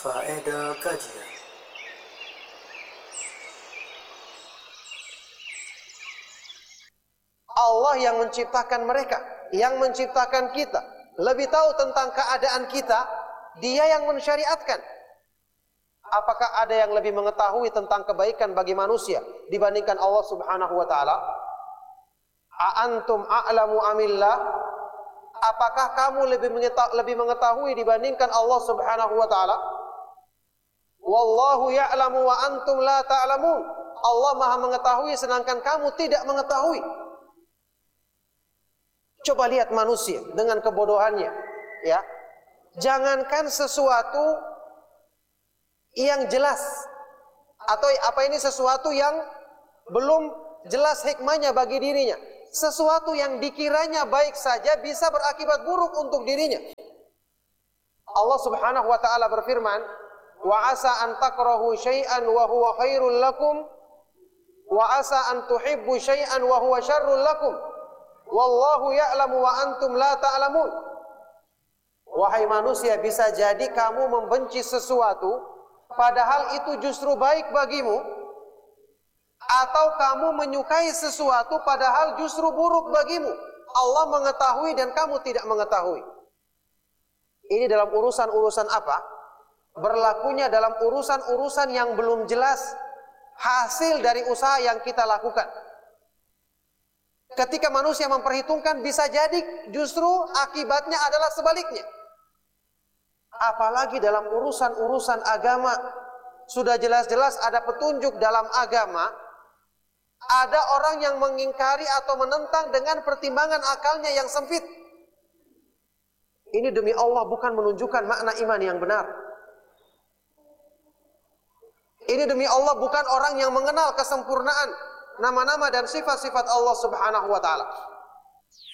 Faedah kajian. Allah yang menciptakan mereka, yang menciptakan kita, lebih tahu tentang keadaan kita. Dia yang mensyariatkan. Apakah ada yang lebih mengetahui tentang kebaikan bagi manusia dibandingkan Allah Subhanahu wa taala? A antum a'lamu amillah? Apakah kamu lebih mengetahui dibandingkan Allah Subhanahu wa taala? Wallahu ya'lamu wa antum la ta'lamun. Allah Maha mengetahui sedangkan kamu tidak mengetahui. Coba lihat manusia dengan kebodohannya, ya. Jangankan sesuatu yang jelas atau sesuatu yang belum jelas hikmahnya bagi dirinya. Sesuatu yang dikiranya baik saja bisa berakibat buruk untuk dirinya. Allah Subhanahu wa taala berfirman, "Wa asa an takrahu syai'an wa huwa khairul lakum wa asa an tuhibbu syai'an wa huwa syarrul lakum. Wallahu ya'lamu wa antum la ta'lamun." Wahai manusia, bisa jadi kamu membenci sesuatu padahal itu justru baik bagimu, atau kamu menyukai sesuatu padahal justru buruk bagimu. Allah mengetahui dan kamu tidak mengetahui. Ini dalam urusan-urusan apa? Berlakunya dalam urusan-urusan yang belum jelas hasil dari usaha yang kita lakukan. Ketika manusia memperhitungkan, bisa jadi justru akibatnya adalah sebaliknya. Apalagi dalam urusan-urusan agama, sudah jelas-jelas ada petunjuk dalam agama, ada orang yang mengingkari atau menentang dengan pertimbangan akalnya yang sempit. Ini demi Allah bukan menunjukkan makna iman yang benar. Ini demi Allah bukan orang yang mengenal kesempurnaan nama-nama dan sifat-sifat Allah Subhanahu wa taala.